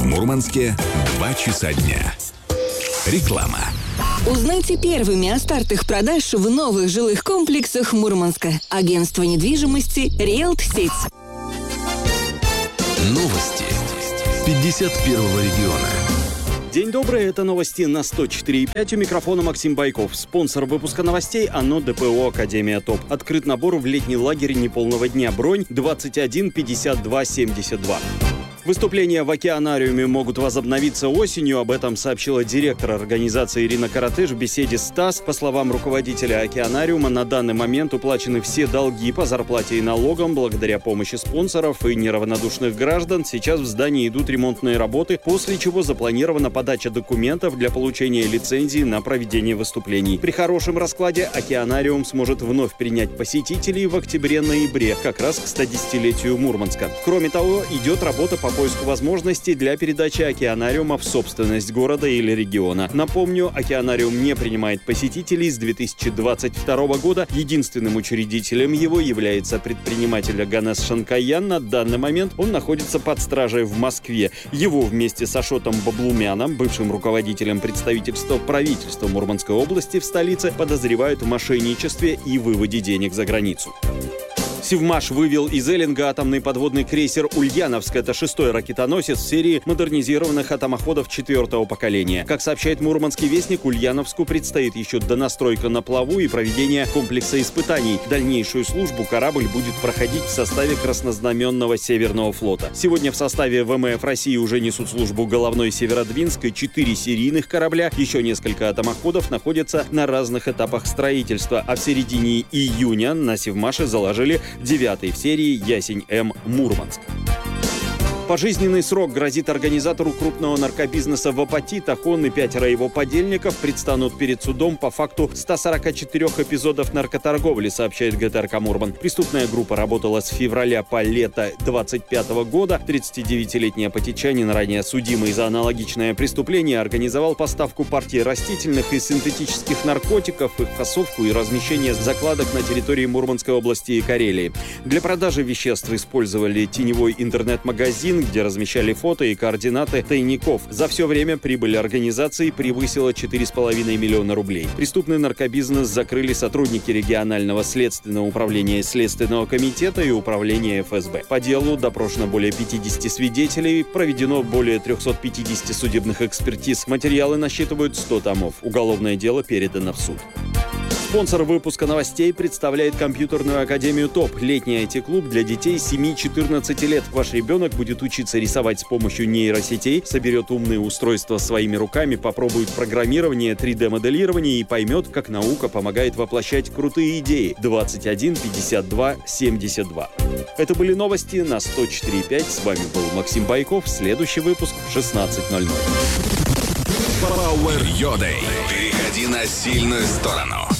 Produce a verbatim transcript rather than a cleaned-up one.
Мурманске два часа дня. Реклама. Узнайте первыми о стартах продаж в новых жилых комплексах Мурманска. Агентство недвижимости «Риэлт-Сеть». Новости пятьдесят первого региона. День добрый, это новости на сто четыре и пять. У микрофона Максим Байков. Спонсор выпуска новостей ОНО ДПО «Академия ТОП». Открыт набор в летний лагерь неполного дня. Бронь двадцать один пятьдесят два семьдесят два. Выступления в океанариуме могут возобновиться осенью. Об этом сообщила директор организации Ирина Каратыш в беседе с ТАСС. По словам руководителя океанариума, на данный момент уплачены все долги по зарплате и налогам. Благодаря помощи спонсоров и неравнодушных граждан сейчас в здании идут ремонтные работы, после чего запланирована подача документов для получения лицензии на проведение выступлений. При хорошем раскладе океанариум сможет вновь принять посетителей в октябре-ноябре, как раз к стодесятилетию Мурманска. Кроме того, идет работа по поиску возможностей для передачи океанариума в собственность города или региона. Напомню, океанариум не принимает посетителей с две тысячи двадцать второго года. Единственным учредителем его является предприниматель Оганес Шанкаян. На данный момент он находится под стражей в Москве. Его вместе с Ашотом Баблумяном, бывшим руководителем представительства правительства Мурманской области в столице, подозревают в мошенничестве и выводе денег за границу. Севмаш вывел из Эллинга атомный подводный крейсер «Ульяновск». Это шестой ракетоносец в серии модернизированных атомоходов четвертого поколения. Как сообщает Мурманский вестник, «Ульяновску» предстоит еще донастройка на плаву и проведение комплекса испытаний. Дальнейшую службу корабль будет проходить в составе краснознаменного Северного флота. Сегодня в составе ВМФ России уже несут службу головной Северодвинск и четыре серийных корабля. Еще несколько атомоходов находятся на разных этапах строительства. А в середине июня на Севмаше заложили девятый в серии «Ясень-М» Мурманск. Пожизненный срок грозит организатору крупного наркобизнеса в Апатитах. Он и пятеро его подельников предстанут перед судом по факту ста сорока четырёх эпизодов наркоторговли, сообщает ГТРК Мурман. Преступная группа работала с февраля по лето двадцать пятого года. тридцатидевятилетний апатитчанин, ранее судимый за аналогичное преступление, организовал поставку партий растительных и синтетических наркотиков, их фасовку и размещение закладок на территории Мурманской области и Карелии. Для продажи веществ использовали теневой интернет-магазин, где размещали фото и координаты тайников. За все время прибыль организации превысила четыре с половиной миллиона рублей. Преступный наркобизнес закрыли сотрудники регионального следственного управления Следственного комитета и управления эф эс бэ. По делу допрошено более пятидесяти свидетелей, проведено более трехсот пятидесяти судебных экспертиз. Материалы насчитывают сто томов. Уголовное дело передано в суд. Спонсор выпуска новостей представляет компьютерную академию ТОП. Летний ай ти-клуб для детей семи-четырнадцати лет. Ваш ребенок будет учиться рисовать с помощью нейросетей, соберет умные устройства своими руками, попробует программирование, три дэ-моделирование и поймет, как наука помогает воплощать крутые идеи. двадцать один пятьдесят два семьдесят два. Это были новости на сто четыре и пять. С вами был Максим Байков. Следующий выпуск в шестнадцать ноль ноль. Power Your Day. Переходи на сильную сторону.